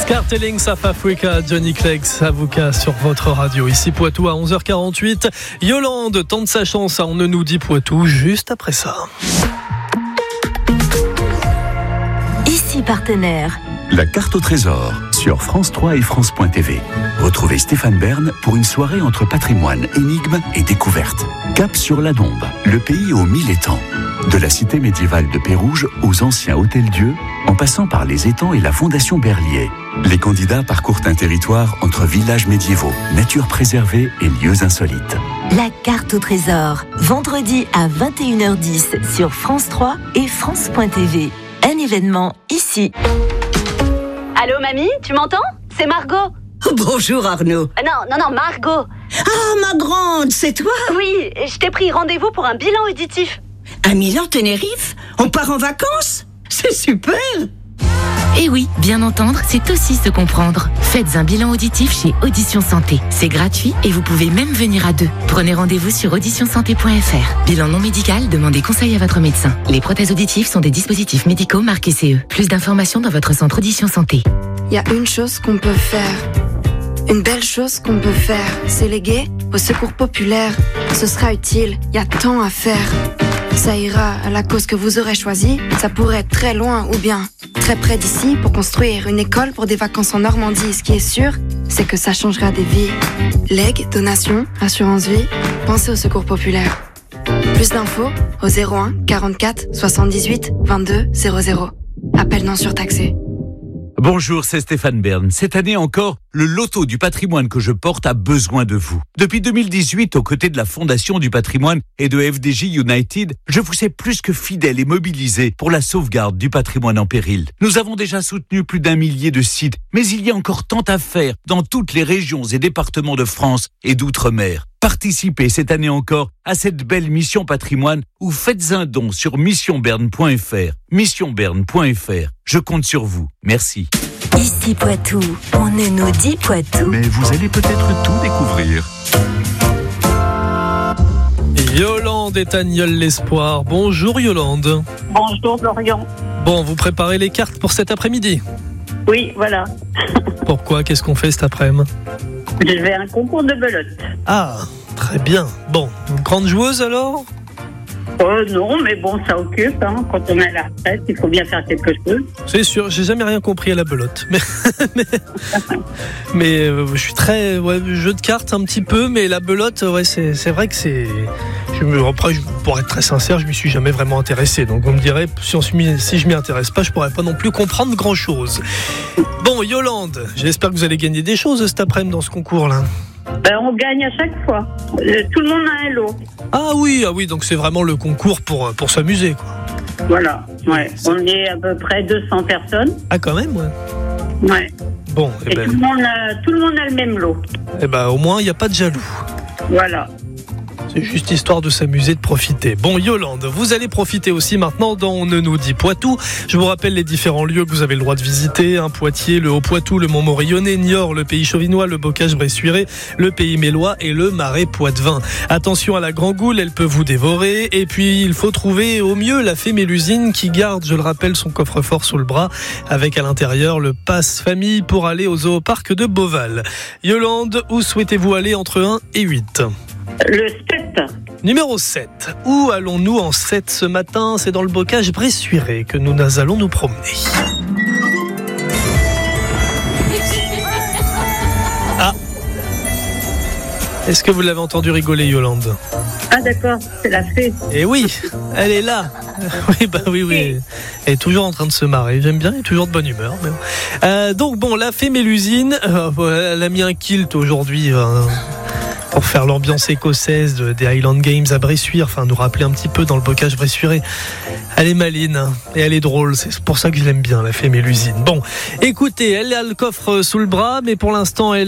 Cartelling South Africa, Johnny Clegg, avocat sur votre radio. Ici Poitou à 11h48. Yolande tente sa chance à On ne nous dit Poitou juste après ça. Ici partenaire. La carte au trésor sur France 3 et France.tv. Retrouvez Stéphane Bern pour une soirée entre patrimoine, énigmes et découvertes. Cap sur la Dombe, le pays aux 1000 étangs. De la cité médiévale de Pérouge aux anciens hôtels-dieux, en passant par les étangs et la fondation Berlier. Les candidats parcourent un territoire entre villages médiévaux, nature préservée et lieux insolites. La carte au trésor, vendredi à 21h10 sur France 3 et France.tv. Un événement ici. Allô mamie, tu m'entends? C'est Margot. Bonjour Arnaud. Non, Margot. Ah, ma grande, c'est toi? Oui, je t'ai pris rendez-vous pour un bilan auditif. À Milan-Tenerife? On part en vacances? C'est super! Et oui, bien entendre, c'est aussi se comprendre. Faites un bilan auditif chez Audition Santé. C'est gratuit et vous pouvez même venir à deux. Prenez rendez-vous sur auditionsanté.fr. Bilan non médical, demandez conseil à votre médecin. Les prothèses auditives sont des dispositifs médicaux marqués CE. Plus d'informations dans votre centre Audition Santé. Il y a une chose qu'on peut faire. Une belle chose qu'on peut faire. C'est léguer au secours populaire. Ce sera utile, il y a tant à faire. Ça ira à la cause que vous aurez choisie. Ça pourrait être très loin ou bien très près d'ici pour construire une école pour des vacances en Normandie. Ce qui est sûr, c'est que ça changera des vies. Legs, donations, assurance vie, pensez au secours populaire. Plus d'infos au 01 44 78 22 00. Appel non surtaxé. Bonjour, c'est Stéphane Bern. Cette année encore, le loto du patrimoine que je porte a besoin de vous. Depuis 2018, aux côtés de la Fondation du patrimoine et de FDJ United, je vous sais plus que fidèle et mobilisé pour la sauvegarde du patrimoine en péril. Nous avons déjà soutenu plus d'1 millier de sites, mais il y a encore tant à faire dans toutes les régions et départements de France et d'outre-mer. Participez cette année encore à cette belle mission patrimoine ou faites un don sur missionberne.fr. Missionberne.fr. Je compte sur vous. Merci. Ici Poitou, on ne nous dit Poitou. Mais vous allez peut-être tout découvrir. Yolande et Taniol l'Espoir. Bonjour Yolande. Bonjour Florian. Bon, vous préparez les cartes pour cet après-midi? Oui, voilà. Pourquoi? Qu'est-ce qu'on fait cet après-midi? Je vais à un concours de belote. Ah, très bien. Bon, une grande joueuse alors? Non, mais bon, ça occupe. Quand on est à la retraite, il faut bien faire quelque chose. C'est sûr, j'ai jamais rien compris à la belote. Mais je suis très jeu de cartes un petit peu, mais la belote, c'est vrai que c'est. Après, pour être très sincère, je m'y suis jamais vraiment intéressé. Donc vous me direz, si je m'y intéresse pas, je pourrais pas non plus comprendre grand chose. Bon, Yolande, j'espère que vous allez gagner des choses cet après-midi dans ce concours-là. On gagne à chaque fois. Tout le monde a un lot. Ah oui, donc c'est vraiment le concours pour s'amuser, quoi. Voilà, ouais. On est à peu près 200 personnes. Ah, quand même, ouais. Ouais. Bon, et tout le monde a le même lot. Au moins, il n'y a pas de jaloux. Voilà. C'est juste histoire de s'amuser, de profiter. Bon, Yolande, vous allez profiter aussi maintenant dans On ne nous dit Poitou. Je vous rappelle les différents lieux que vous avez le droit de visiter. Poitiers, le Haut-Poitou, le Mont-Morillonnais, Niort, le pays chauvinois, le Bocage-Bressuire, le pays mélois et le Marais Poitevin. Attention à la grand-goule, elle peut vous dévorer. Et puis, il faut trouver au mieux la fée Mélusine qui garde, je le rappelle, son coffre-fort sous le bras avec à l'intérieur le passe-famille pour aller au zooparc de Beauval. Yolande, où souhaitez-vous aller entre 1 et 8 ? Le 7. Numéro 7. Où allons-nous en 7 ce matin? C'est dans le Bocage-Bressuire que nous allons nous promener. Ah. Est-ce que vous l'avez entendu rigoler, Yolande? Ah d'accord, c'est la fée. Eh oui, elle est là. Oui. Elle est toujours en train de se marrer. J'aime bien, elle est toujours de bonne humeur. Donc bon, la fée Mélusine, elle a mis un kilt aujourd'hui. Pour faire l'ambiance écossaise des Highland Games à Bressuire, nous rappeler un petit peu dans le Bocage-Bressuire. Elle est maline et elle est drôle, c'est pour ça que je l'aime bien, la fée Mélusine. Bon, écoutez, elle a le coffre sous le bras, mais pour l'instant, elle